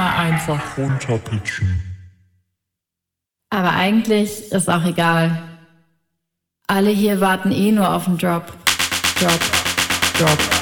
mal einfach runterpitchen. Aber eigentlich ist auch egal. Alle hier warten eh nur auf den Drop. Drop. Drop.